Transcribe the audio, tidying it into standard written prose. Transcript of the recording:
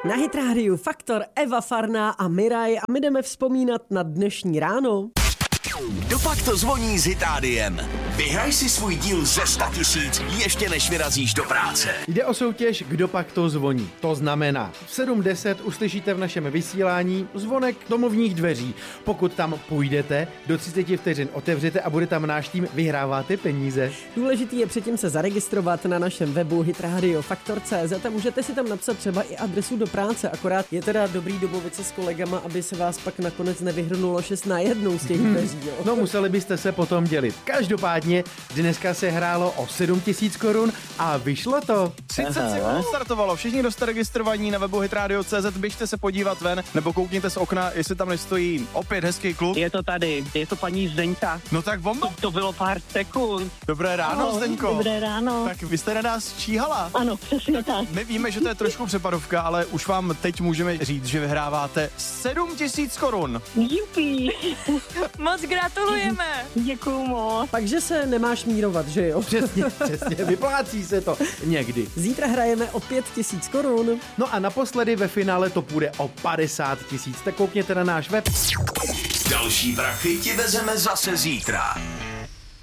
Na Hit Rádiu Faktor, Eva Farná a Miraj a my jdeme vzpomínat na dnešní ráno. Kdo pak to zvoní s Hit Rádiem? Vyhraj si svůj díl ze 100 000 ještě než vyrazíš do práce. Jde o soutěž Kdo pak to zvoní. To znamená, v 7:10 uslyšíte v našem vysílání zvonek domovních dveří. Pokud tam půjdete, do 30 vteřin otevřete a bude tam náš tým, vyhráváte peníze. Důležitý je předtím se zaregistrovat na našem webu hitradiofaktor.cz a můžete si tam napsat třeba i adresu do práce, akorát je teda dobrý domluvit se s kolegama, aby se vás pak nakonec nevyhrnulo 6 na 1 z těch dveří. Jo? No museli byste se potom dělit. Každopádně dneska se hrálo o 7 000 korun a vyšlo to. 30 sekund startovalo. Všichni, kdo jste registrovaní na webu hitradio.cz, běžte se podívat ven, nebo koukněte z okna, jestli tam nestojí opět hezký kluk. Je to tady, je to paní Zdeňka. No tak bomba. To bylo pár sekund. Dobré ráno, Zdeňko. Dobré ráno. Tak vy jste na nás číhala. Ano, přesně tak. My víme, že to je trošku přepadovka, ale už vám teď můžeme říct, že vyhráváte 7 000 korun. Jupi. Moc gratulujeme. Děkuju moc. Takže se nemáš mírovat, že jo? Přesně, vyplácí se to někdy. Zítra hrajeme o 5 000 korun. No a naposledy ve finále to půjde o 50 000. Tak koukněte na náš web. Další prachy ti vezeme zase zítra.